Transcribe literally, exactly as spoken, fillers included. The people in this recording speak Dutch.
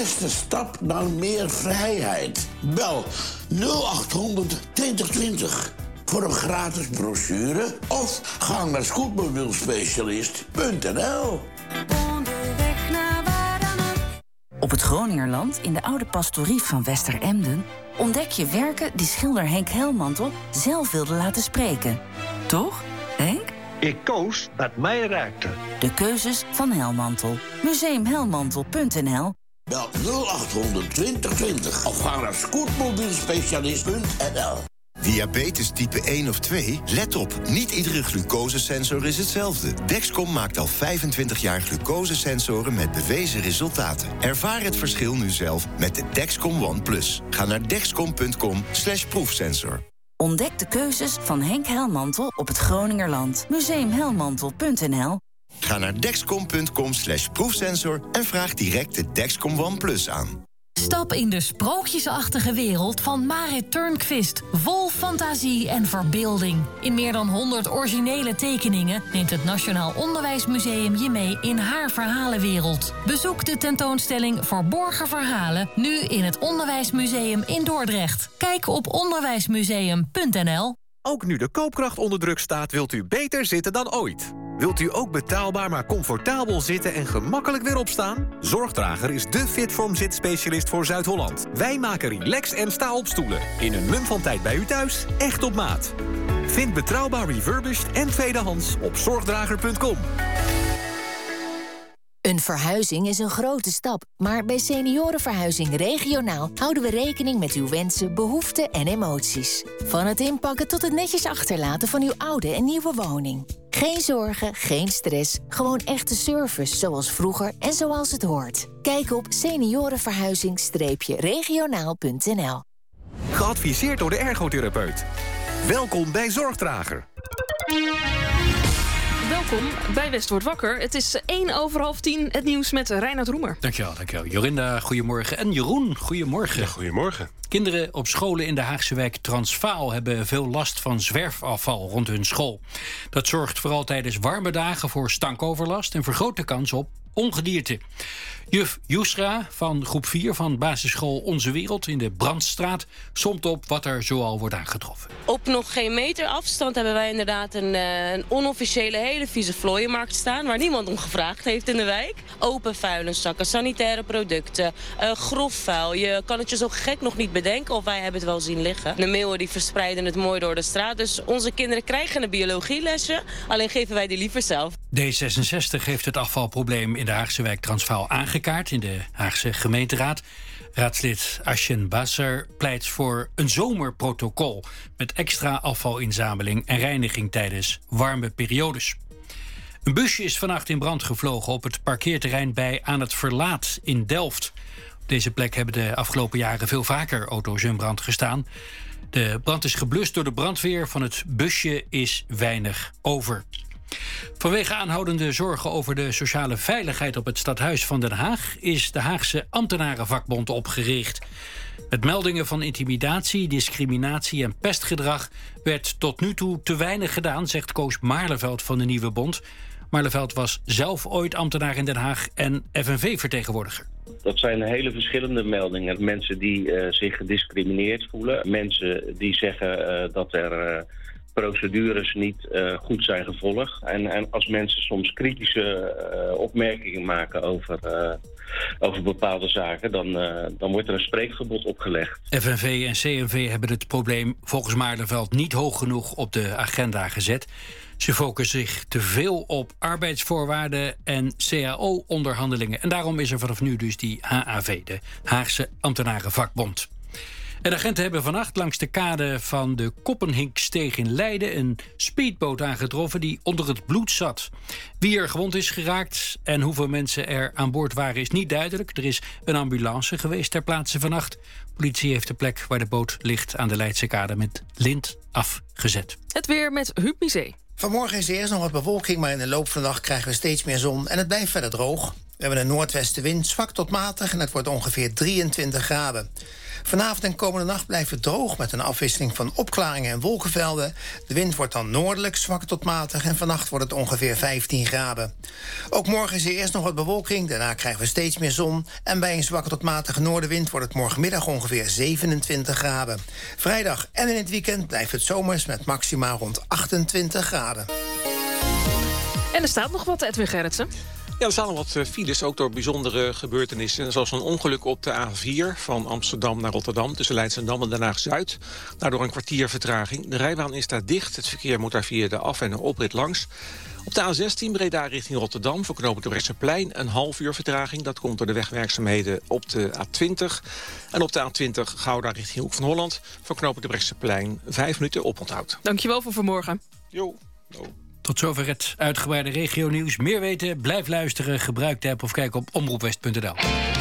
beste stap naar meer vrijheid. Bel nul acht honderd twintig twintig voor een gratis brochure of ga naar scootmobielspecialist punt n l. Op het Groningerland, in de oude pastorie van Westeremden, ontdek je werken die schilder Henk Helmantel zelf wilde laten spreken. Toch, Henk? Ik koos wat mij raakte. De keuzes van Helmantel. museum helmantel punt n l. Bel nul acht honderd twintig twintig of ga naar scootmobielspecialist punt n l. Diabetes type één of twee? Let op, niet iedere glucosesensor is hetzelfde. Dexcom maakt al vijfentwintig jaar glucosesensoren met bewezen resultaten. Ervaar het verschil nu zelf met de Dexcom One Plus. Ga naar dexcom punt com slash proefsensor. Ontdek de keuzes van Henk Helmantel op het Groningerland. museum helmantel punt n l. Ga naar dexcom punt com slash proefsensor en vraag direct de Dexcom One Plus aan. Stap in de sprookjesachtige wereld van Marit Turnquist. Vol fantasie en verbeelding. In meer dan honderd originele tekeningen neemt het Nationaal Onderwijsmuseum je mee in haar verhalenwereld. Bezoek de tentoonstelling Verborgen Verhalen nu in het Onderwijsmuseum in Dordrecht. Kijk op onderwijsmuseum punt n l. Ook nu de koopkracht onder druk staat, wilt u beter zitten dan ooit. Wilt u ook betaalbaar maar comfortabel zitten en gemakkelijk weer opstaan? Zorgdrager is de Fitform zitspecialist voor Zuid-Holland. Wij maken relax- en sta-opstoelen. In een mum van tijd bij u thuis, echt op maat. Vind betrouwbaar refurbished en tweedehands op zorgdrager punt com. Een verhuizing is een grote stap, maar bij Seniorenverhuizing Regionaal houden we rekening met uw wensen, behoeften en emoties. Van het inpakken tot het netjes achterlaten van uw oude en nieuwe woning. Geen zorgen, geen stress, gewoon echte service zoals vroeger en zoals het hoort. Kijk op seniorenverhuizing regionaal punt n l. Geadviseerd door de ergotherapeut. Welkom bij Zorgdrager. Welkom bij West wordt wakker. Het is één over half tien, het nieuws met Reinhard Roemer. Dankjewel, dankjewel. Jorinda, goedemorgen. En Jeroen, goedemorgen. Ja, goedemorgen. Kinderen op scholen in de Haagse wijk Transvaal hebben veel last van zwerfafval rond hun school. Dat zorgt vooral tijdens warme dagen voor stankoverlast en vergroot de kans op ongedierte. Juf Yusra van groep vier van basisschool Onze Wereld in de Brandstraat somt op wat er zoal wordt aangetroffen. Op nog geen meter afstand hebben wij inderdaad een, uh, een onofficiële hele vieze vlooienmarkt staan waar niemand om gevraagd heeft in de wijk. Open vuilniszakken, sanitaire producten, uh, grof vuil. Je kan het je zo gek nog niet bedenken of wij hebben het wel zien liggen. De meeuwen die verspreiden het mooi door de straat. Dus onze kinderen krijgen een biologielesje, alleen geven wij die liever zelf. D zesenzestig heeft het afvalprobleem in de Haagse wijk Transvaal aangekaart in de Haagse gemeenteraad. Raadslid Ashen Basser pleit voor een zomerprotocol met extra afvalinzameling en reiniging tijdens warme periodes. Een busje is vannacht in brand gevlogen op het parkeerterrein bij Aan het Verlaat in Delft. Op deze plek hebben de afgelopen jaren veel vaker auto's in brand gestaan. De brand is geblust door de brandweer. Van het busje is weinig over. Vanwege aanhoudende zorgen over de sociale veiligheid op het stadhuis van Den Haag is de Haagse ambtenarenvakbond opgericht. Met meldingen van intimidatie, discriminatie en pestgedrag werd tot nu toe te weinig gedaan, zegt Koos Maarleveld van de nieuwe bond. Maarleveld was zelf ooit ambtenaar in Den Haag en F N V-vertegenwoordiger. Dat zijn hele verschillende meldingen. Mensen die uh, zich gediscrimineerd voelen. Mensen die zeggen uh, dat er uh, procedures niet uh, goed zijn gevolgd. En, en als mensen soms kritische uh, opmerkingen maken over, uh, over bepaalde zaken, dan, uh, dan wordt er een spreekverbod opgelegd. F N V en C N V hebben het probleem volgens Maarleveld niet hoog genoeg op de agenda gezet. Ze focussen zich te veel op arbeidsvoorwaarden en C A O-onderhandelingen. En daarom is er vanaf nu dus die H A V, de Haagse Ambtenarenvakbond. En agenten hebben vannacht langs de kade van de Koppenhinksteeg in Leiden een speedboot aangetroffen die onder het bloed zat. Wie er gewond is geraakt en hoeveel mensen er aan boord waren is niet duidelijk. Er is een ambulance geweest ter plaatse vannacht. Politie heeft de plek waar de boot ligt aan de Leidse kade met lint afgezet. Het weer met Huub Misé. Vanmorgen is er eerst nog wat bewolking, maar in de loop van de dag krijgen we steeds meer zon en het blijft verder droog. We hebben een noordwestenwind, zwak tot matig, en het wordt ongeveer drieëntwintig graden. Vanavond en komende nacht blijft het droog met een afwisseling van opklaringen en wolkenvelden. De wind wordt dan noordelijk, zwak tot matig, en vannacht wordt het ongeveer vijftien graden. Ook morgen is er eerst nog wat bewolking, daarna krijgen we steeds meer zon. En bij een zwakke tot matige noordenwind wordt het morgenmiddag ongeveer zevenentwintig graden. Vrijdag en in het weekend blijft het zomers met maxima rond achtentwintig graden. En er staat nog wat, Edwin Gerritsen. Ja, er staan nog wat files, ook door bijzondere gebeurtenissen. Zoals een ongeluk op de A vier van Amsterdam naar Rotterdam... tussen Leidschendam en Den Haag-Zuid. Daardoor een kwartier vertraging. De rijbaan is daar dicht. Het verkeer moet daar via de af- en de oprit langs. Op de A zestien Breda richting Rotterdam voor knooppunt Brechtseplein een half uur vertraging. Dat komt door de wegwerkzaamheden op de A twintig. En op de A twintig Gouda richting Hoek van Holland voor knooppunt Brechtseplein vijf minuten oponthoud. Dankjewel voor vanmorgen. Jo. Jo. Tot zover het uitgebreide regionieuws. Meer weten, blijf luisteren, gebruik de app of kijk op omroepwest punt n l.